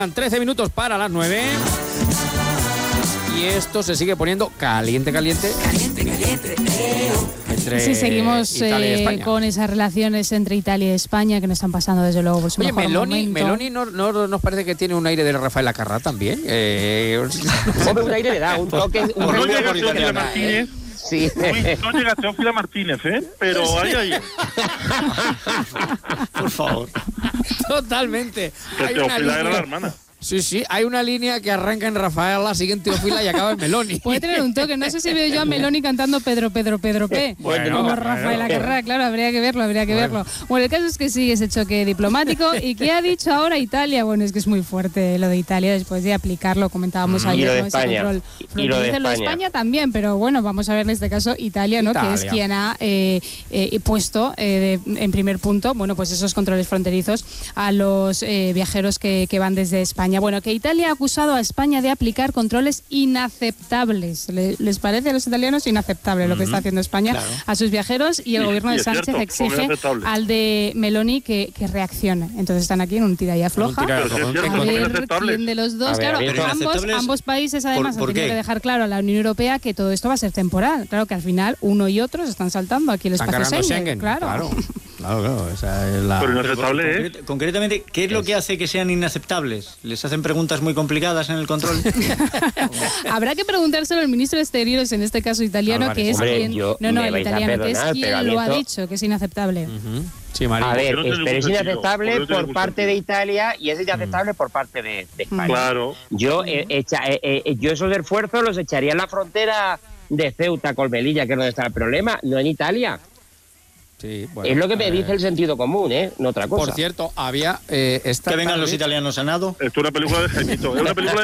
13 minutos para las 9. Y esto se sigue poniendo caliente. Sí, seguimos con esas relaciones entre Italia y España que nos están pasando desde luego por su mejor momento. Meloni no nos parece que tiene un aire de Rafael Acarrá también. Hombre, un aire le da, un toque. No llega Teófila Martínez. Sí. No llega Teófila Martínez, pero ahí. Por favor. Totalmente. Que Teófila era la hermana. Sí, hay una línea que arranca en Rafael, la sigue en Teófila y acaba en Meloni. Puede tener un toque, no sé si veo yo a Meloni cantando Pedro P. Como Rafael Acarrá, claro, habría que verlo. Bueno, el caso es que sigue ese choque diplomático. ¿Y qué ha dicho ahora Italia? Bueno, es que es muy fuerte lo de Italia después de aplicarlo, comentábamos ayer, y lo de ¿no? España. Ese control. Lo de España también, pero bueno, vamos a ver en este caso Italia, ¿no? Que es quien ha puesto en primer punto, bueno, pues esos controles fronterizos a los viajeros que van desde España. Bueno, que Italia ha acusado a España de aplicar controles inaceptables. ¿Les parece a los italianos inaceptable lo que está haciendo España a sus viajeros? Y el gobierno de Sánchez exige al de Meloni que reaccione. Entonces están aquí en un tira y afloja. A ver quién de los dos. Claro, ambos países además han tenido que dejar claro a la Unión Europea que todo esto va a ser temporal. Claro que al final uno y otro se están saltando aquí el espacio Schengen. Claro. Esa es la... Pero inaceptable es... Concretamente, ¿qué es lo que hace que sean inaceptables? ¿Les hacen preguntas muy complicadas en el control? Habrá que preguntárselo al ministro de Exteriores, en este caso italiano, Álvarez. que es Hombre, quien... el italiano, que es quien lo ha dicho, que es inaceptable. Sí, María. A ver, pero es inaceptable por parte de Italia y es inaceptable por parte de España. Claro. Yo esos esfuerzos los echaría en la frontera de Ceuta con Melilla, que es donde está el problema, no en Italia. Sí, bueno, es lo que me dice el sentido común, no otra cosa. Por cierto, había que vengan los italianos a nado. Esto es una película de Gemito,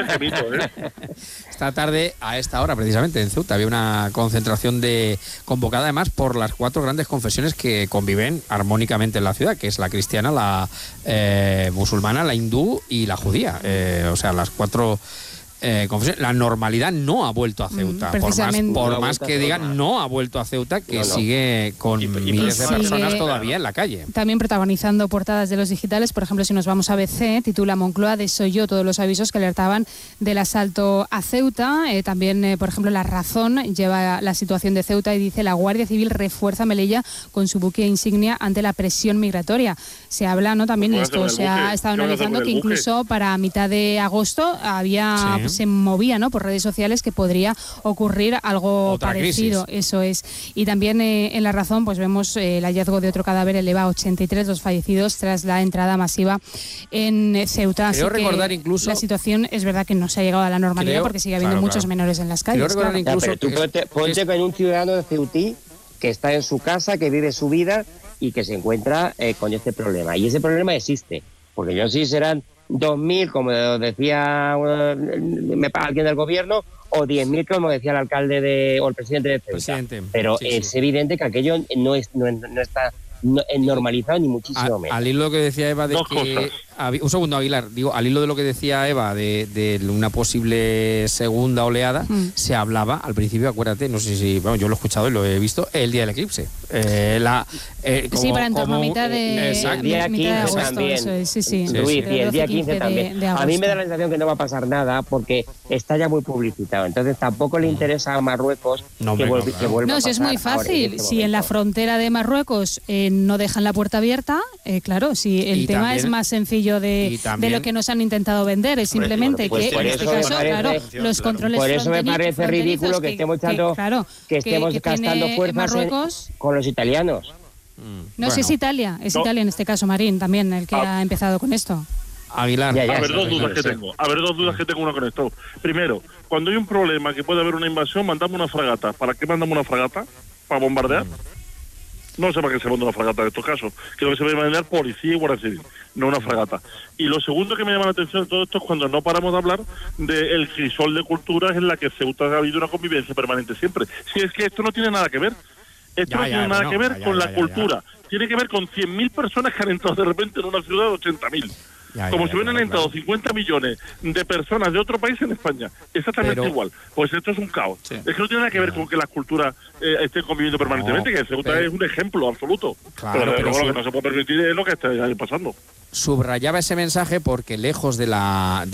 Esta tarde, a esta hora, precisamente, en Ceuta, había una concentración convocada además por las 4 grandes confesiones que conviven armónicamente en la ciudad, que es la cristiana, la musulmana, la hindú y la judía. O sea, las 4... la normalidad no ha vuelto a Ceuta, por más que digan, no ha vuelto a Ceuta, que sigue con miles de personas todavía en la calle. También protagonizando portadas de los digitales, por ejemplo, si nos vamos a ABC, titula Moncloa desoyó todos los avisos que alertaban del asalto a Ceuta. También, por ejemplo, La Razón lleva la situación de Ceuta y dice: la Guardia Civil refuerza Melilla con su buque insignia ante la presión migratoria. Se habla, ¿no? También, y esto se ha estado analizando, que incluso para mitad de agosto se movía, ¿no?, por redes sociales que podría ocurrir algo otra parecido. Crisis. Eso es. Y también en La Razón pues vemos el hallazgo de otro cadáver eleva a 83 los fallecidos tras la entrada masiva en Ceuta. Creo recordar incluso la situación es verdad que no se ha llegado a la normalidad porque sigue habiendo muchos menores en las calles. Pero tú ponte con un ciudadano de Ceutí que está en su casa, que vive su vida y que se encuentra con este problema. Y ese problema existe, porque yo sí serán 2.000, como decía alguien del gobierno, o 10.000, como decía el alcalde o el presidente de Ceuta. Pero es evidente que aquello no está normalizado ni muchísimo menos. Al hilo de lo que decía Eva un segundo, Aguilar, digo, al hilo de lo que decía Eva de una posible segunda oleada, se hablaba al principio, acuérdate, no sé si, bueno, yo lo he escuchado y lo he visto, el día del eclipse. Para en torno a mitad de el día 15 de agosto, también. Eso es, sí. Luis, y el día 15 también. De a mí me da la sensación que no va a pasar nada porque está ya muy publicitado. Entonces tampoco le interesa a Marruecos que vuelva a pasar. No, es muy fácil. Si en la frontera de Marruecos no dejan la puerta abierta, claro, si el tema es más sencillo de lo que nos han intentado vender, es simplemente que en este caso, los controles por eso me parece ridículo que estemos gastando fuerzas con los italianos. No, si es Italia en este caso, Marín, también el que ha empezado con esto. Aguilar. A ver, dos dudas que tengo una con esto. Primero, cuando hay un problema que puede haber una invasión, mandamos una fragata. ¿Para qué mandamos una fragata? ¿Para bombardear? No sé para qué se manda una fragata en estos casos. Creo que se debe mandar policía y guardia civil, no una fragata. Y lo segundo que me llama la atención de todo esto es cuando no paramos de hablar del crisol de culturas en la que Ceuta ha habido una convivencia permanente siempre. Si es que esto no tiene nada que ver. Esto no tiene nada que ver con la cultura. Tiene que ver con 100.000 personas que han entrado de repente en una ciudad de 80.000. Como si hubieran entrado 50 millones de personas de otro país en España. Exactamente igual. Pues esto es un caos. Es que no tiene nada que ver con que las culturas estén conviviendo permanentemente, que Ceuta es un ejemplo absoluto. Pero lo que no se puede permitir es lo que está pasando. Subrayaba ese mensaje porque lejos de